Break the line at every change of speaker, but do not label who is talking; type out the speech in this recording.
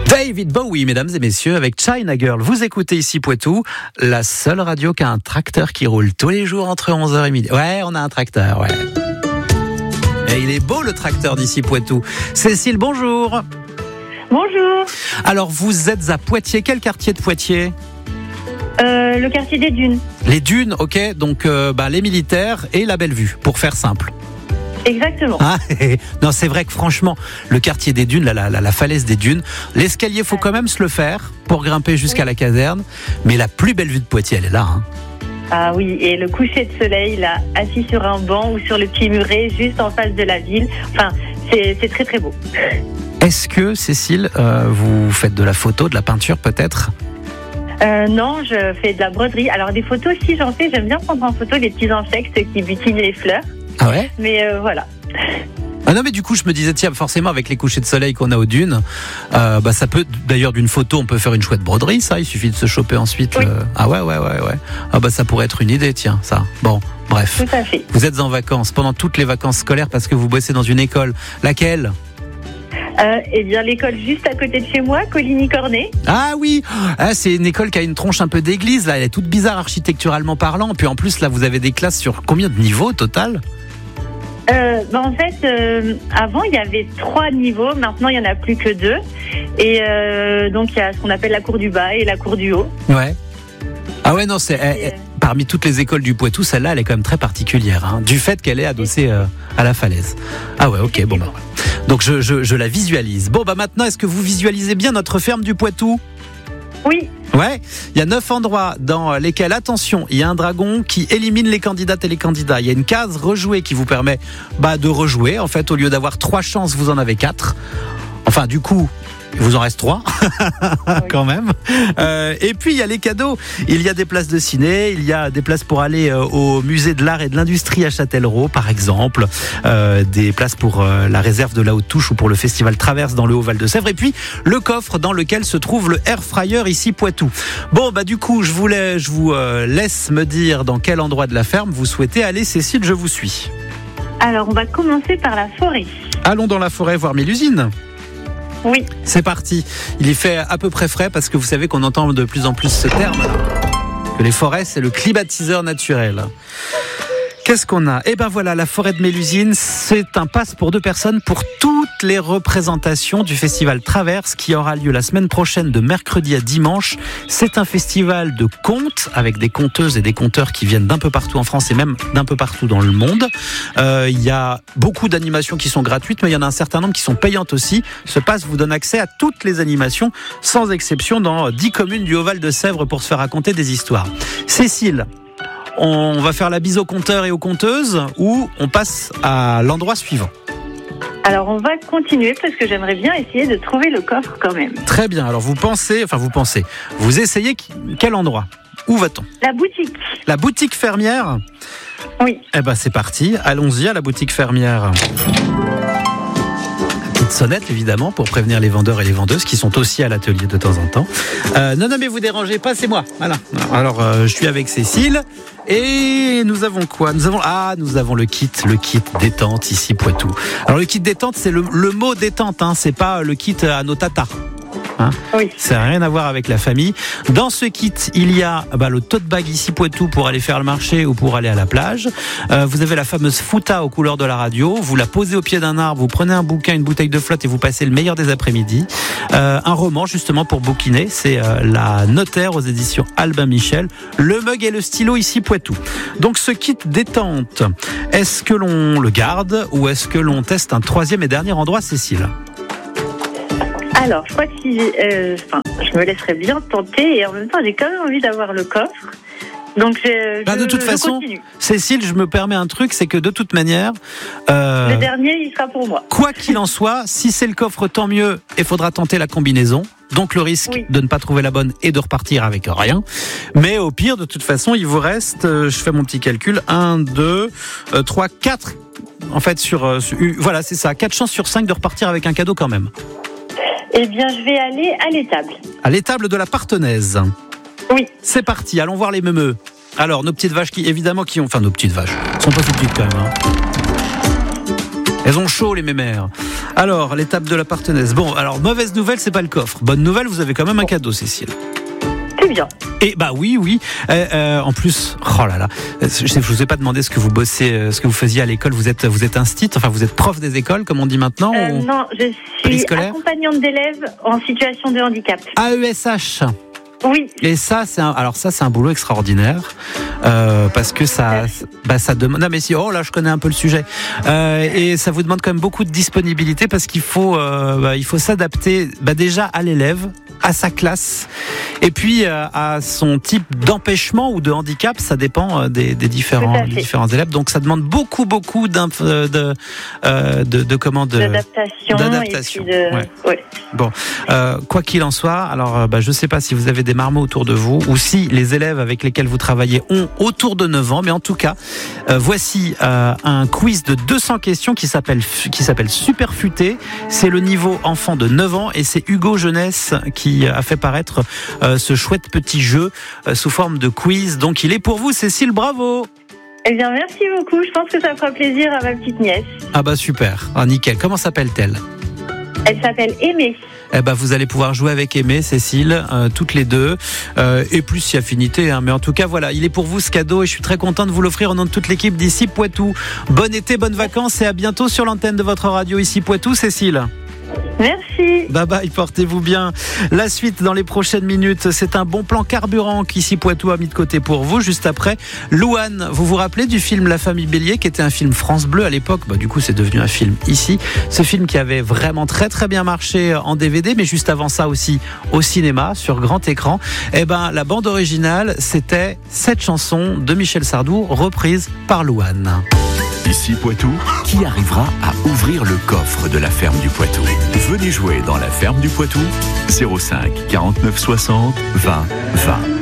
David Bowie, mesdames et messieurs, avec China Girl. Vous écoutez ici Poitou, la seule radio qui a un tracteur qui roule tous les jours entre 11h et midi. Ouais, on a un tracteur, ouais. Et il est beau le tracteur d'ici Poitou. Cécile, bonjour.
Bonjour.
Alors, vous êtes à Poitiers. Quel quartier de Poitiers ?
Le quartier des Dunes.
Les Dunes, ok. Donc, les militaires et la Bellevue, pour faire simple.
Exactement.
Ah, non, c'est vrai que franchement, le quartier des Dunes, la falaise des Dunes, l'escalier, faut quand même se le faire pour grimper jusqu'à la caserne. Mais la plus belle vue de Poitiers, elle est là. Hein.
Ah oui, et le coucher de soleil, là, assis sur un banc ou sur le petit muret, juste en face de la ville. Enfin, c'est très très beau.
Est-ce que, Cécile, vous faites de la photo, de la peinture peut-être ?
Non, je fais de la broderie. Alors des photos, si j'en fais, j'aime bien prendre en photo les petits insectes qui butinent les fleurs.
Ah ouais ?
Mais voilà.
Ah non, mais du coup, je me disais, tiens, forcément, avec les couchers de soleil qu'on a aux dunes, ça peut, d'ailleurs, d'une photo, on peut faire une chouette broderie, ça, il suffit de se choper ensuite.
Oui.
Ah ouais. Ah ça pourrait être une idée, tiens, ça. Bon, bref.
Tout à fait.
Vous êtes en vacances, pendant toutes les vacances scolaires, parce que vous bossez dans une école. Laquelle ?
Eh bien, l'école juste à côté de chez moi, Coligny-Cornet.
Ah oui, c'est une école qui a une tronche un peu d'église, là, elle est toute bizarre architecturalement parlant, puis en plus, là, vous avez des classes sur combien de niveaux au total ?
En fait, avant, il y avait 3 niveaux. Maintenant, il n'y en a plus que 2. Et donc, il y a ce qu'on appelle la cour du bas et la cour du haut.
Ouais. Ah ouais, non, parmi toutes les écoles du Poitou, celle-là, elle est quand même très particulière, hein, du fait qu'elle est adossée à la falaise. Ah ouais, ok, bon. Donc, je la visualise. Bon, maintenant, est-ce que vous visualisez bien notre ferme du Poitou ?
Oui.
Ouais, il y a 9 endroits dans lesquels, attention, il y a un dragon qui élimine les candidates et les candidats. Il y a une case rejouer qui vous permet de rejouer. En fait, au lieu d'avoir 3 chances, vous en avez 4. Enfin, du coup, il vous en reste 3, quand même. Et puis, il y a les cadeaux. Il y a des places de ciné, il y a des places pour aller au musée de l'art et de l'industrie à Châtellerault, par exemple. Des places pour la réserve de la Haute-Touche ou pour le festival Traverse dans le Haut-Val-de-Sèvres. Et puis, le coffre dans lequel se trouve le Air Fryer ici Poitou. Bon, du coup, je vous laisse me dire dans quel endroit de la ferme vous souhaitez aller. Cécile, je vous suis.
Alors, on va commencer par la forêt.
Allons dans la forêt voir Mélusine.
Oui.
C'est parti. Il y fait à peu près frais parce que vous savez qu'on entend de plus en plus ce terme. Que les forêts, c'est le climatiseur naturel. Qu'est-ce qu'on a ? Voilà, la forêt de Mélusine, c'est un pass pour 2 personnes pour toutes les représentations du festival Traverse qui aura lieu la semaine prochaine de mercredi à dimanche. C'est un festival de contes avec des conteuses et des conteurs qui viennent d'un peu partout en France et même d'un peu partout dans le monde. Il y a beaucoup d'animations qui sont gratuites, mais il y en a un certain nombre qui sont payantes aussi. Ce pass vous donne accès à toutes les animations, sans exception, dans 10 communes du Haut-Val-de-Sèvres pour se faire raconter des histoires. Cécile, on va faire la bise aux conteurs et aux conteuses ou on passe à l'endroit suivant ?
Alors, on va continuer parce que j'aimerais bien essayer de trouver le coffre quand même.
Très bien. Alors, vous essayez quel endroit ? Où va-t-on ?
La boutique.
La boutique fermière ?
Oui.
C'est parti. Allons-y à la boutique fermière. Petite sonnette, évidemment, pour prévenir les vendeurs et les vendeuses qui sont aussi à l'atelier de temps en temps. Non, mais vous dérangez pas, c'est moi. Voilà. Alors, je suis avec Cécile et nous avons quoi ? Nous avons le kit détente ici Poitou. Alors, le kit détente, c'est le mot détente, hein, c'est pas le kit à nos tatas. Hein,
oui.
Ça n'a rien à voir avec la famille. Dans ce kit, il y a le tote bag ici Poitou pour aller faire le marché ou pour aller à la plage. Vous avez la fameuse fouta aux couleurs de la radio. Vous la posez au pied d'un arbre, vous prenez un bouquin, une bouteille de flotte et vous passez le meilleur des après-midi. Un roman justement pour bouquiner, c'est La Notaire aux éditions Albin Michel. Le mug et le stylo ici Poitou. Donc ce kit détente, est-ce que l'on le garde ou est-ce que l'on teste un 3e et dernier endroit, Cécile ?
Alors, je crois que je me laisserais bien tenter et en même temps, j'ai quand même envie d'avoir le coffre. Donc,
de toute façon,
continue.
Cécile, je me permets un truc, c'est que de toute manière...
le dernier, il sera pour moi.
Quoi qu'il en soit, si c'est le coffre, tant mieux, il faudra tenter la combinaison. Donc le risque de ne pas trouver la bonne et de repartir avec rien. Mais au pire, de toute façon, il vous reste, je fais mon petit calcul, 1, 2, 3, 4... En fait, voilà, c'est ça, 4 chances sur 5 de repartir avec un cadeau quand même.
Eh bien, je vais aller à l'étable. À
l'étable de la Partenaise.
Oui.
C'est parti, allons voir les meumeux. Alors, nos petites vaches nos petites vaches, elles sont pas si petites quand même. Hein. Elles ont chaud, les mémères. Alors, l'étape de la partenaise. Bon, alors, mauvaise nouvelle, c'est pas le coffre. Bonne nouvelle, vous avez quand même un cadeau, Cécile.
C'est bien.
Et bah oui. En plus, oh là là, je vous ai pas demandé ce que vous bossez, ce que vous faisiez à l'école. Vous êtes instit, enfin vous êtes prof des écoles, comme on dit maintenant. Ou...
Non, je suis accompagnante d'élèves en situation de handicap.
AESH.
Oui.
Et ça, c'est un boulot extraordinaire parce que ça demande. Non mais si, oh là, je connais un peu le sujet. Et ça vous demande quand même beaucoup de disponibilité parce qu'il faut s'adapter déjà à l'élève, à sa classe, et puis à son type d'empêchement ou de handicap. Ça dépend des différents élèves. Donc ça demande beaucoup d'adaptation.
Ouais.
Bon, quoi qu'il en soit, alors je sais pas si vous avez des marmots autour de vous ou si les élèves avec lesquels vous travaillez ont autour de 9 ans, mais en tout cas, voici un quiz de 200 questions qui s'appelle Super Futé. C'est le niveau enfant de 9 ans et c'est Hugo Jeunesse qui a fait paraître ce chouette petit jeu sous forme de quiz. Donc il est pour vous, Cécile, bravo.
Eh bien, merci beaucoup. Je pense que ça fera plaisir à ma petite nièce.
Ah bah super, nickel. Comment s'appelle-t-elle ?
Elle s'appelle Aimée.
Vous allez pouvoir jouer avec Aimée, Cécile, toutes les deux, et plus si affinité, mais en tout cas voilà, il est pour vous ce cadeau et je suis très content de vous l'offrir au nom de toute l'équipe d'ici Poitou. Bon été, bonnes vacances et à bientôt sur l'antenne de votre radio ici Poitou, Cécile.
Merci.
Bye bye, portez-vous bien. La suite dans les prochaines minutes, c'est un bon plan carburant qu'ici Poitou a mis de côté pour vous. Juste après, Louane, vous vous rappelez du film La Famille Bélier, qui était un film France Bleu à l'époque. Du coup, c'est devenu un film ici. Ce film qui avait vraiment très très bien marché en DVD, mais juste avant ça aussi au cinéma, sur grand écran. La bande originale, c'était cette chanson de Michel Sardou, reprise par Louane.
Ici Poitou, qui arrivera à ouvrir le coffre de la ferme du Poitou? Venez jouer dans la ferme du Poitou, 05 49 60 20 20.